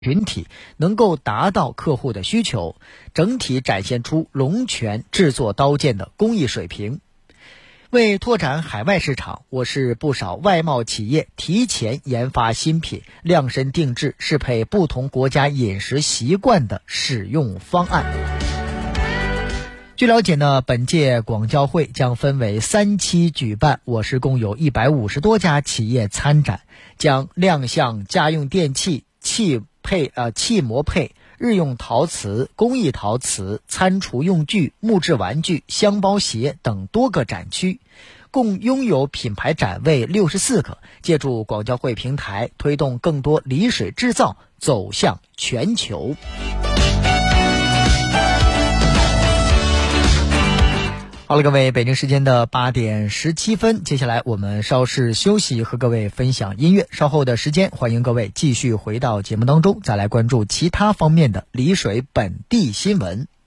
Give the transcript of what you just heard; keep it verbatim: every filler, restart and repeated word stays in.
群体能够达到客户的需求，整体展现出龙泉制作刀剑的工艺水平。为拓展海外市场，我市不少外贸企业提前研发新品，量身定制适配不同国家饮食习惯的使用方案。据了解呢，本届广交会将分为三期举办，我市共有一百五十多家企业参展，将亮相家用电器、器配呃器模配、日用陶瓷、工艺陶瓷、餐厨用具、木质玩具、箱包鞋等多个展区，共拥有品牌展位六十四个，借助广交会平台，推动更多离水制造走向全球。好了，各位，北京时间的八点十七分，接下来我们稍事休息，和各位分享音乐。稍后的时间，欢迎各位继续回到节目当中，再来关注其他方面的丽水本地新闻。